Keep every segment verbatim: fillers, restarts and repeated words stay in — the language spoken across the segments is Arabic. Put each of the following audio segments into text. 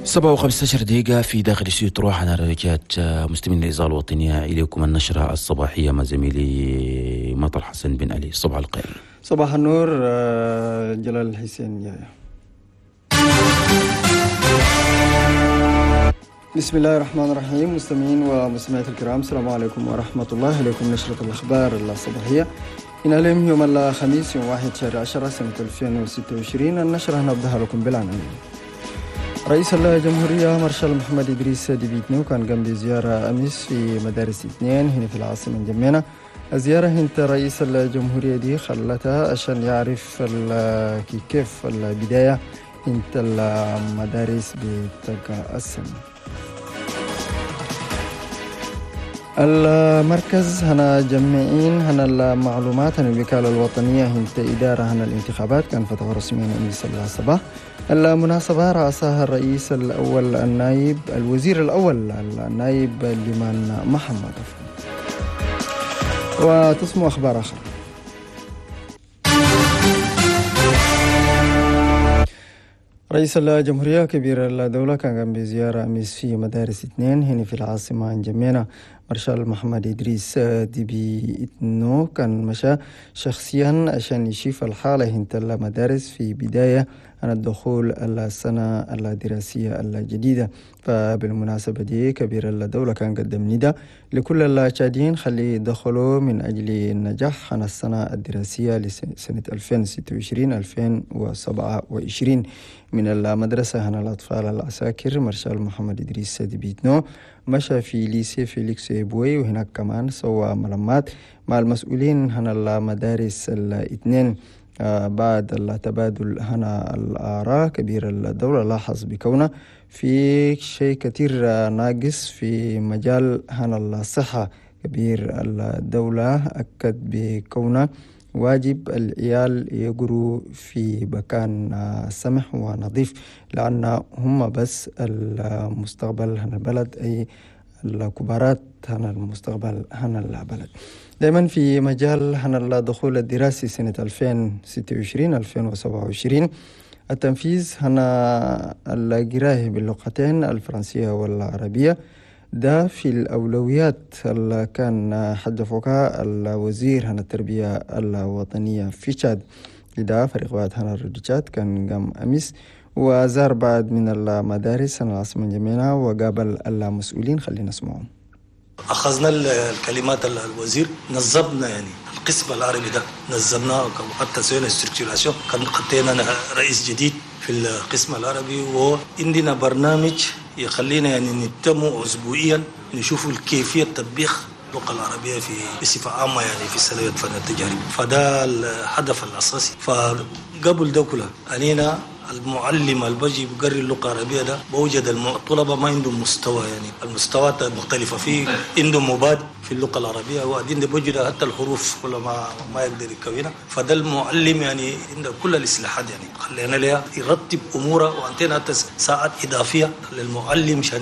سبعة وخمسة عشر دقيقة في داخل استوديو تروح على رجات مستمعين الإذاعة الوطنية. إليكم النشرة الصباحية مع زميلي مطر حسن بن علي. صباح الخير. صباح النور جلال الحسين جاي. بسم الله الرحمن الرحيم. مستمعين ومستمعات الكرام، السلام عليكم ورحمة الله. إليكم نشرة الأخبار الصباحية. إن اليوم يوم الخميس يوم واحد شهر عشرة سنة ألفين وستة وعشرين. النشرة نبدأها لكم بالعناوين. رئيس الجمهورية مارشال محمد إدريس ديبيتنو كان قام بزيارة أمس في مدارس اثنين هنا في العاصمة جمينة. الزيارة هنت رئيس الجمهورية دي خلتها عشان يعرف كيف البداية هنت المدارس بتقسم. المركز هنا جمعين هنا المعلومات هنا الوكالة الوطنية هنت إدارة هنا الانتخابات كان فتح رسميا أمس الصباح. المناسبة رأسها الرئيس الأول النائب الوزير الأول النائب لمن محمد. وتسمو أخبار آخر. رئيس الجمهورية كبير الدولة كان قام بزيارة أمس في مدارس اثنين هنا في العاصمة جمينة. مارشال محمد إدريس ديبيتنو كان مشى شخصيا عشان يشوف الحالة هنت المدارس في بداية عن الدخول السنة الدراسية الجديدة. فبالمناسبة دي كبير الدولة كان قدم نداء لكل الشادين خلي يدخلوا من أجل النجاح عن السنة الدراسية لسنة ألفين وستة وعشرين ألفين وسبعة وعشرين من المدرسة هنا الأطفال العساكر. مارشال محمد إدريس ديبيتنو مشى في ليسي فيليكس بوي، وهناك كمان سوى ملمات مع المسؤولين هنا المدارس الاثنين. آه بعد التبادل هنا الآراء كبير الدولة لاحظ بكونه في شيء كتير آه ناقص في مجال هنا الصحة. كبير الدولة أكد بكونه واجب العيال يقروا في مكان آه سمح ونظيف، لأن هم بس المستقبل هنا البلد، أي الكبارات هنا المستقبل هنا البلد. دائما في مجال هنا الدخول الدراسي سنة ألفين وستة وعشرين ألفين وسبعة وعشرين التنفيذ هنا القراءة باللغتين الفرنسية والعربية ده في الأولويات اللي كان حدثوها الوزير هنا التربية الوطنية في تشاد. لذا فريق بعد هنا الرجات كان قام أمس وزار بعد من المدارس هنا العاصمة جميلة وقابل المسؤولين. خلينا نسمعهم. أخذنا الكلمات الوزير، نظمنا يعني القسم العربي ده نظمناه وحتى سوينا استركتوراسيون. كان قدينا رئيس جديد في القسم العربي، وعندنا برنامج يخلينا يعني نتمو أسبوعيا نشوف كيفية تطبيق اللغة العربية في بصفة عامة يعني في سنوات فن التجاري. فده الهدف الأساسي. فقبل ده كله أنينا المعلم البجي بقري اللغة العربية ده بوجد الطلبة ما عندهم مستوى، يعني المستويات مختلفة. في عندهم مبادئ في اللغة العربية وعندهم بوجد حتى الحروف كل ما ما يقدر يكونها. فده المعلم يعني عنده كل الإصلاحات يعني خلينا لها يرتب أموره، وعندنا حتى ساعات إضافية للمعلم عشان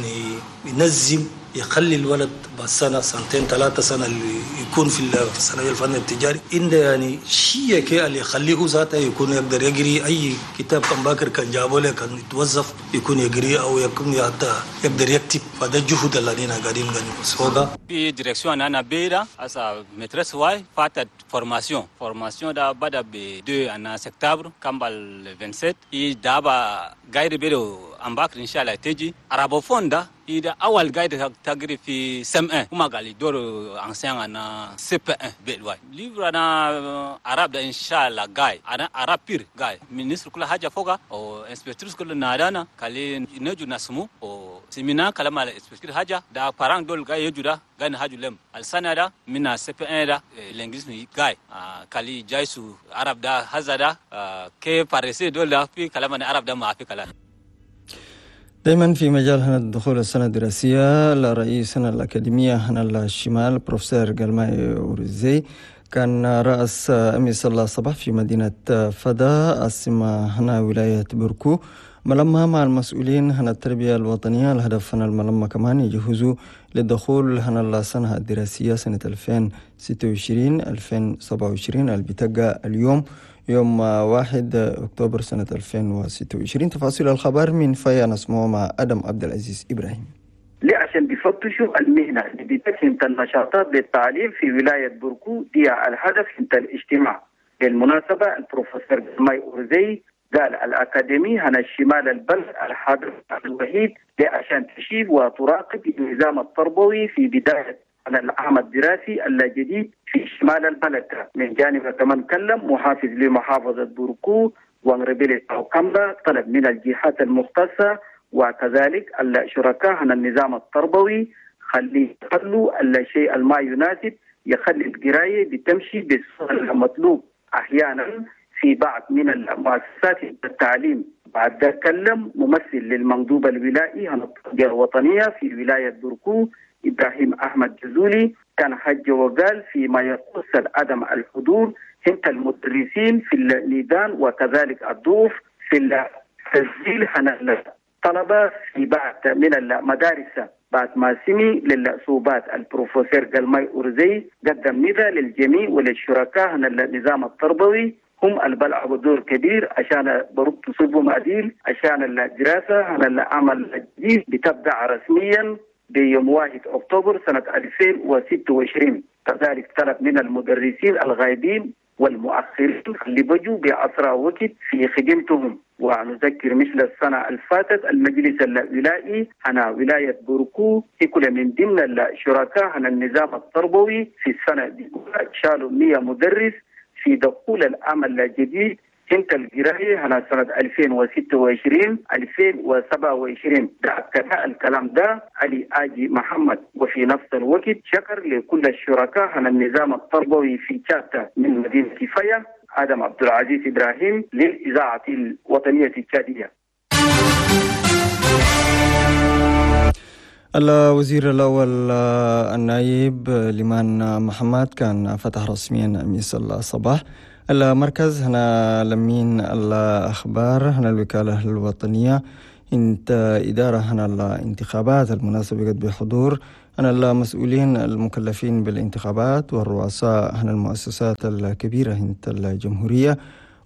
ينظم يخلي الولد بسنة سنتين ثلاثة سنة اللي يكون في الثانوية الفن التجاري عنده يعني شيء كي اللي يخليه ذاته يكون يقدر يقري أي كتاب كان باكر كان جابه له كان يتوظف يكون يقري أو يكون حتى يقدر يكتب. فده الجهود اللي أنا قاعدين نسوقها في ديريكسيون أنا بيرا أسا مترس واي فاتت فورماسيون فورماسيون دا بدا ب deux أنا سبتمبر كمبل vingt-sept يدابا غير بيرو أمباكر إن شاء الله تيجي أرابوفون دا إذا أول قاعدة تجري في سم إن وما قال يدور أنسان أنا سب إن بالواي ليبر أنا عرب ده إن شاء الله جاي أنا عرب بير جاي منيسر كل حاجة فوقه أو إنسبكتورس كل نادانا كلين نجوا نسمو أو سمينا كلام على إنسبكتور حاجة ده باران دول جاي يجوا جاي نهاجو لهم السنة ده من سب إن ده الإنجليزي جاي كلي جايسو عرب ده هذا ده كيف بارسي دول ده في كلام أنا عرب ده ما في كلام. دائما في مجال هنا الدخول السنة الدراسية لرئيس هنا الأكاديمية هنا الشمال بروفيسور قلماي أورزي كان رأس أمس الله صباح في مدينة فدا عاصمة هنا ولاية بركو ملمة مع المسؤولين هنا التربية الوطنية. الهدف هنا الملمة كمان يجهزوا للدخول هنا السنة الدراسية سنة ألفين وستة وعشرين ألفين وسبعة وعشرين اللي بتقى اليوم يوم واحد أكتوبر سنة ألفين وستة وعشرين. تفاصيل الخبر من فيا نسمعه مع أدم عبد العزيز إبراهيم. ليه؟ عشان بيفتشوا المهنة لبداية النشاطات للتعليم في ولاية بركو. دي الهدف من الاجتماع. بالمناسبة البروفيسور ماي أورزي قال الأكاديمي هنا الشمال البلد الحاضر الوحيد عشان تشيد وتراقب النظام التربوي في بداية العام الدراسي الجديد في شمال البلد. من جانب كمان كلم محافظ لمحافظة بركو وانغربيل أو كامبا طلب من الجهات المختصة وكذلك الشركاء هنا النظام التربوي خلي يخلوا الشيء الما يناسب، يخلي القراية بتمشي بالصورة المطلوب. أحيانا في بعض من المؤسسات التعليم. بعد ذلك كلم ممثل للمندوب الولائي عن التربية الوطنية في ولاية بركو إبراهيم أحمد جزولي، كان حج وقال فيما يخص عدم الحضور هنت المدرسين في الميدان وكذلك الضيوف في التسجيل عن الطلبة في بعض من المدارس. بعد ما سمي للصوبات البروفيسور قلماي أورزي قدم نداء للجميع وللشركاء عن النظام التربوي هم البلعوا دور كبير عشان برد تصبوا معديل عشان الدراسة عن العمل الجديد بتبدأ رسميا بيوم واحد أكتوبر سنة ألفين وستة وعشرين. كذلك طلب من المدرسين الغايبين والمؤخرين اللي بجوا بأسرع وقت في خدمتهم. ونذكر مثل السنة الفاتت المجلس الولائي عن ولاية بركو في كل من ضمن الشركاء عن النظام التربوي في السنة دي شالوا مئة مدرس في دخول العمل الجديد انت القرايه على سنه ألفين وستة وعشرين ألفين وسبعة وعشرين. ده الكلام ده علي آجي محمد. وفي نفس الوقت شكر لكل الشركاء على النظام التربوي في تشاتا من مدينه فيا. آدم عبد العزيز إبراهيم للإذاعة الوطنية التشادية. الوزير الأول النائب لمان محمد كان فتح رسميا أمس الصباح المركز هنا لمين الأخبار هنا الوكالة الوطنية انت إدارة هنا الانتخابات المناسبة قد بحضور هنا المسؤولين المكلفين بالانتخابات والرؤساء هنا المؤسسات الكبيرة انت الجمهورية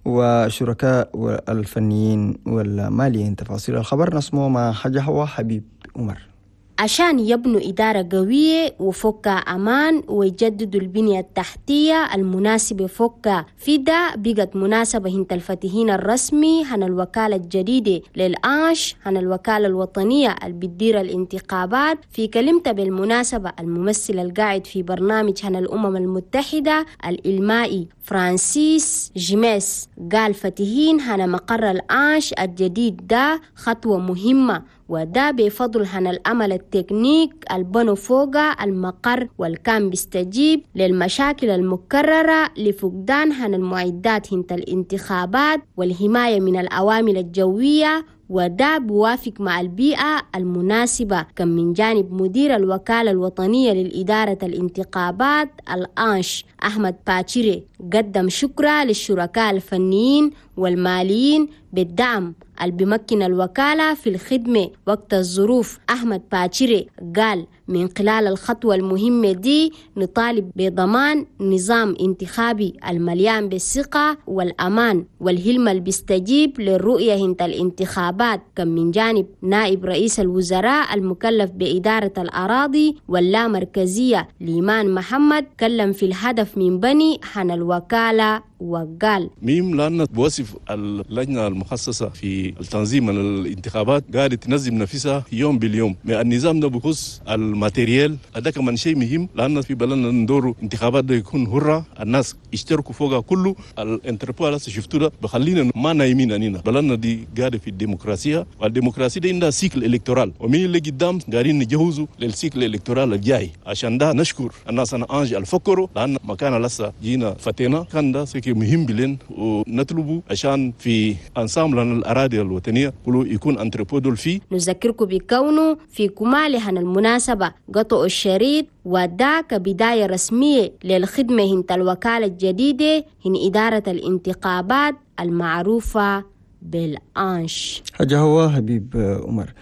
وشركاء الفنيين والماليين. تفاصيل الخبر نسمو مع حاجة هو حبيب عمر. عشان يبنوا إدارة قوية وفوقها أمان ويجددوا البنية التحتية المناسبة فوقها. في ده بقت مناسبة هنت الفتحين الرسمي عن الوكالة الجديدة للآنش عن الوكالة الوطنية اللي بتدير الانتخابات. في كلمته بالمناسبة الممثل القاعد في برنامج عن الأمم المتحدة الإلمائي فرانسيس جيميس قال فتحين عن مقر الآنش الجديد ده خطوة مهمة وده بفضل عن الأمل التكنيك البنو فوقا المقر والكان بيستجيب للمشاكل المكررة لفقدان عن المعدات هنت الانتخابات والحماية من العوامل الجوية وده بوافق مع البيئة المناسبة. كم من جانب مدير الوكالة الوطنية للإدارة الانتخابات الآنش أحمد باتشيري قدم شكرا للشركاء الفنيين والماليين بالدعم اللي بيمكن الوكالة في الخدمة وقت الظروف. أحمد باتشيري قال من خلال الخطوة المهمة دي نطالب بضمان نظام انتخابي المليان بالثقة والأمان والهلم اللي بيستجيب للرؤية هنت الانتخابات. كم من جانب نائب رئيس الوزراء المكلف بإدارة الأراضي واللامركزية ليمان محمد كلم في الهدف من بني عن الوكالة وقال ميم لأن بوصف اللجنة المخصصة في التنظيم الانتخابات قاعدة تنظم نفسها يوم باليوم. النظام ده بخص الماتيريال ده كمان شيء مهم لأن في بلدنا ندور انتخابات ده يكون هرة الناس يشتركوا فوقها كله. الانتربو على شفتوا ده بخلينا ما نايمين أنينا. بلدنا دي قاعدة في الديمقراطية والديمقراطية ده عندها سيكل إلكتورال ومين اللي قدام قاعدين نجهزوا للسيكل الإلكتورال الجاي. عشان ده نشكر الناس أنا أنجي الفكروا لأن مكان لسه جينا فتينا كان ده سيكل مهم بلين ونطلبه عشان في انسامبل الأراضي الوطنية كله يكون انتربودول فيه. نذكركم بكونه في كمال عن المناسبة قطع الشريط وده كبداية رسمية للخدمة هنت الوكالة الجديدة هن إدارة الانتخابات المعروفة بالآنش. حاجة هو حبيب عمر.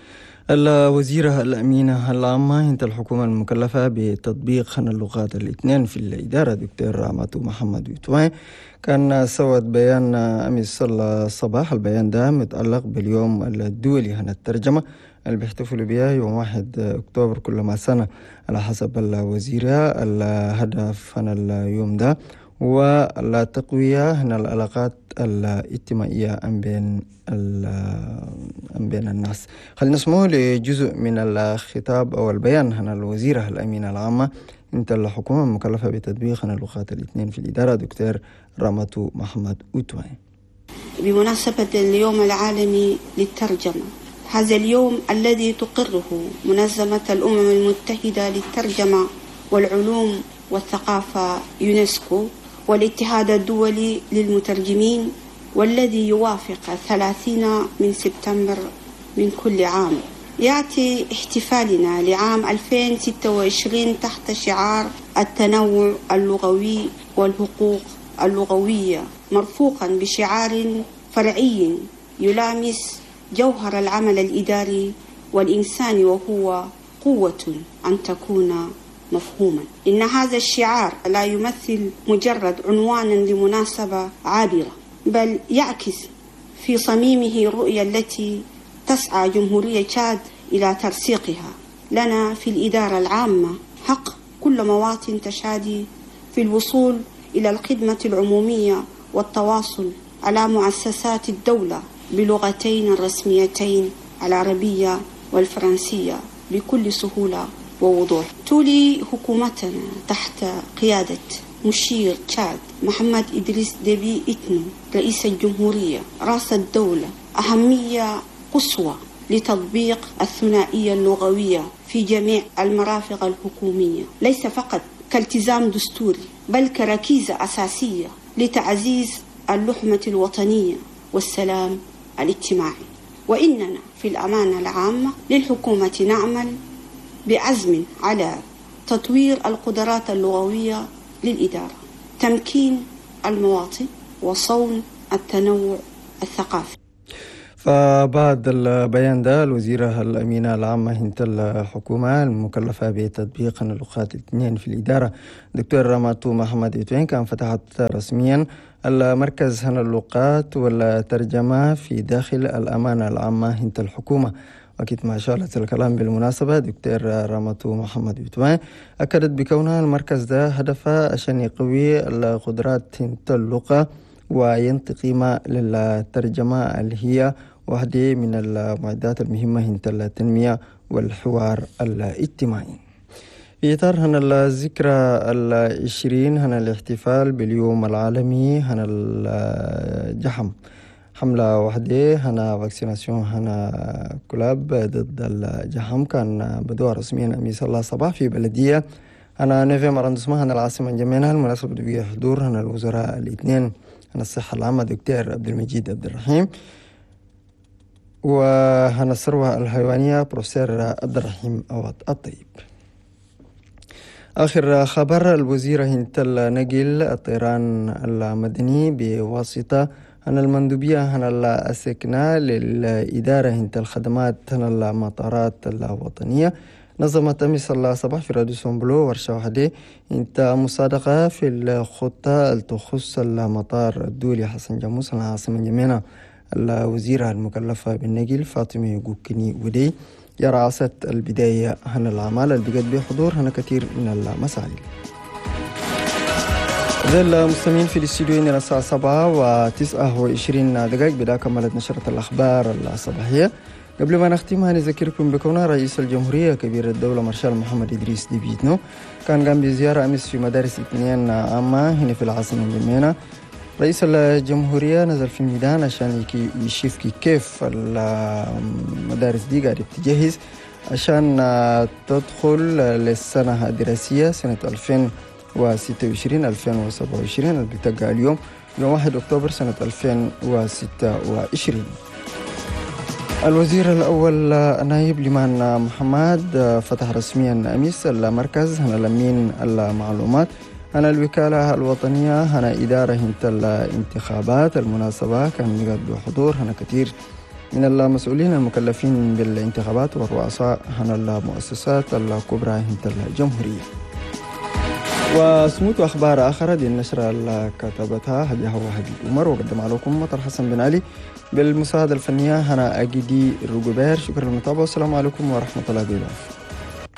الوزيرة الأمينة العامة هند الحكومة المكلفة بتطبيق اللغات الاثنين في الإدارة دكتور راماتو محمد يتوين كان سوت بيان أمس الصباح. البيان ده متعلق باليوم الدولي هنا الترجمة اللي بيحتفلوا بها يوم واحد أكتوبر كل ما سنة على حسب الوزيرة. الهدف هنا اليوم ده والتقوية هنا العلاقات الاجتماعية بين بين الناس. خلينا نسمعه لجزء من الخطاب أو البيان هنا الوزيرة الأمينة العامة انت الحكومة المكلفة بتطبيق هنا اللغات الاثنين في الإدارة دكتور راماتو محمد أوتوين. بمناسبة اليوم العالمي للترجمة، هذا اليوم الذي تقره منظمة الأمم المتحدة للترجمة والعلوم والثقافة يونسكو والاتحاد الدولي للمترجمين، والذي يوافق الثلاثين من سبتمبر من كل عام، يأتي احتفالنا لعام ألفين وستة وعشرين تحت شعار التنوع اللغوي والحقوق اللغوية، مرفوقا بشعار فرعي يلامس جوهر العمل الإداري والإنساني، وهو قوة أن تكون مفهوما. إن هذا الشعار لا يمثل مجرد عنوانا لمناسبة عابرة، بل يعكس في صميمه الرؤية التي تسعى جمهورية تشاد إلى ترسيقها. لنا في الإدارة العامة حق كل مواطن تشادي في الوصول إلى الخدمة العمومية والتواصل على مؤسسات الدولة بلغتين الرسميتين العربية والفرنسية بكل سهولة ووضوح. تولي حكومتنا تحت قيادة مشير تشاد محمد إدريس ديبي إتنو رئيس الجمهورية رأس الدولة أهمية قصوى لتطبيق الثنائية اللغوية في جميع المرافق الحكومية، ليس فقط كالتزام دستوري بل كركيزة أساسية لتعزيز اللحمة الوطنية والسلام الاجتماعي. وإننا في الأمانة العامة للحكومة نعمل بعزم على تطوير القدرات اللغوية للإدارة، تمكين المواطن وصون التنوع الثقافي. فبعد البيان ده الوزيرة الأمينة العامة هند الحكومة المكلفة بتطبيق اللغات الاثنين في الإدارة دكتور راماتو محمد يتوين كان فتحت رسميا المركز هنا اللغات والترجمة في داخل الأمانة العامة هند الحكومة. أكيد ما شاء الكلام بالمناسبة دكتور راماتو محمد يتوين أكدت بكونها المركز ده هدفه عشان يقوي القدرات هند اللغة وينتقي ما للترجمة اللي هي واحدة من المعدات المهمة هند التنمية والحوار الاجتماعي. في إطار هنا الذكرى العشرين هنا الاحتفال باليوم العالمي هنا الجحم، حملة واحدة هنا فاكسيناسيون هنا كلاب ضد الجحم كان بدوها رسميا أمس الله صباح في بلدية هنا نيفي مراندسما هنا العاصمة الجمينة. المناسبة بقي حضور هنا الوزراء الاثنين هنا الصحة العامة دكتور عبد المجيد عبد الرحيم وهنا الثروة الحيوانية بروفيسور عبد الرحيم عوض الطيب. آخر خبر الوزيرة هند النقل الطيران المدني بواسطة هنا المندوبية هنا السكنة للإدارة هند الخدمات هنا المطارات الوطنية نظمت أمس الله صباح في راديو سومبلو ورشة واحدة انت مصادقة في الخطة التخص المطار الدولي حسن جاموس العاصمة الجمينة. الوزيرة المكلفة بالنقل فاطمة يقوكني ودي يرأست البداية هنا الأعمال اللي بقت بحضور هنا كثير من المسائل. ذا المستمعين في الاستوديو إلى الساعة سبعة وتسعة وعشرين دقائق بدأ كملت نشرة الأخبار الصباحية. قبل ما نختمها نذكركم بكون رئيس الجمهورية كبير الدولة مارشال محمد إدريس ديبي إتنو كان قام بزيارة أمس في مدارس اثنين عامة هنا في العاصمة الجمينة. رئيس الجمهورية نزل في الميدان عشان يشوف كيف المدارس دي قاعدة تجهز عشان تدخل للسنة الدراسية سنة ألفين وستة وعشرين ألفين وسبعة وعشرين اللي بتقع اليوم يوم واحد أكتوبر سنة ألفين وستة وعشرين. الوزير الأول نايب لمان محمد فتح رسميا أمس المركز هنا لمين المعلومات هنا الوكالة الوطنية هنا إدارة هنا الانتخابات. المناسبة كان يقعد بحضور هنا كثير من المسؤولين المكلفين بالانتخابات والرؤساء عن المؤسسات الكبرى هند الجمهورية. وسموت أخبار آخر دي النشرة اللي كتبتها هديها واحد الأمر، وقدم عليكم مطر حسن بن علي بالمساعدة الفنية هنا أجدي الرجبير. شكرا للمتابعة والسلام عليكم ورحمة الله وبركاته.